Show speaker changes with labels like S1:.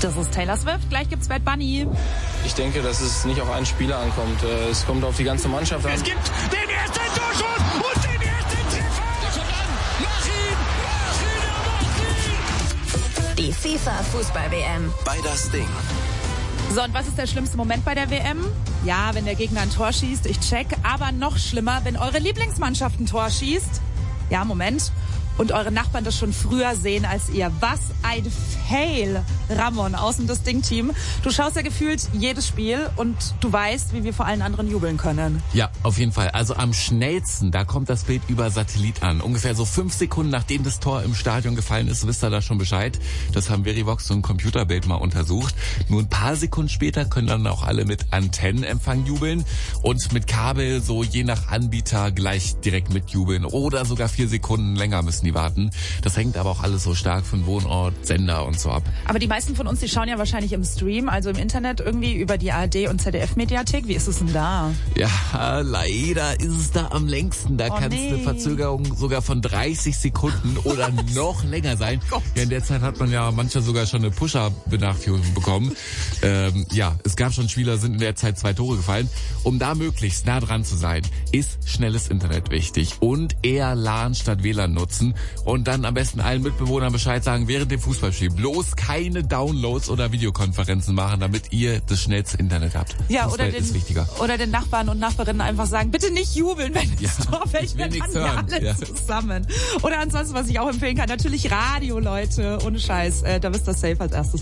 S1: Das ist Taylor Swift. Gleich gibt's Bad Bunny.
S2: Ich denke, dass es nicht auf einen Spieler ankommt. Es kommt auf die ganze Mannschaft an.
S3: Es gibt den ersten Torschuss und den ersten Treffer. Der kommt an. Mach ihn.
S4: Die FIFA-Fußball-WM.
S5: Bei das Ding.
S1: So, und was ist der schlimmste Moment bei der WM? Ja, wenn der Gegner ein Tor schießt, ich check. Aber noch schlimmer, wenn eure Lieblingsmannschaft ein Tor schießt. Ja, Moment. Und eure Nachbarn das schon früher sehen als ihr. Was ein Fail, Ramon, aus dem Das Ding-Team. Du schaust ja gefühlt jedes Spiel und du weißt, wie wir vor allen anderen jubeln können.
S6: Ja, auf jeden Fall. Also am schnellsten, da kommt das Bild über Satellit an. Ungefähr so 5 Sekunden, nachdem das Tor im Stadion gefallen ist, wisst ihr da schon Bescheid. Das haben Verivox, so ein Computerbild, mal untersucht. Nur ein paar Sekunden später können dann auch alle mit Antennenempfang jubeln und mit Kabel so je nach Anbieter gleich direkt mitjubeln oder sogar 4 Sekunden länger müssen die warten. Das hängt aber auch alles so stark von Wohnort, Sender und so ab.
S1: Aber die meisten von uns, die schauen ja wahrscheinlich im Stream, also im Internet irgendwie über die ARD und ZDF-Mediathek. Wie ist es denn da?
S6: Ja, leider ist es da am längsten. Da kann es eine Verzögerung sogar von 30 Sekunden oder noch länger sein. Ja, in der Zeit hat man ja mancher sogar schon eine Pusher-Benachrichtigung bekommen. Ja, es gab schon Spieler, sind in der Zeit 2 Tore gefallen. Um da möglichst nah dran zu sein, ist schnelles Internet wichtig und eher LAN statt WLAN nutzen. Und dann am besten allen Mitbewohnern Bescheid sagen, während dem Fußballspiel bloß keine Downloads oder Videokonferenzen machen, damit ihr das schnellste Internet habt.
S1: Ja,
S6: Fußball ist wichtiger.
S1: Oder den Nachbarn und Nachbarinnen einfach sagen, bitte nicht jubeln, wenn das Tor fällt, wir dann alle zusammen. Oder ansonsten, was ich auch empfehlen kann, natürlich Radio, Leute, ohne Scheiß, da wisst ihr safe als erstes.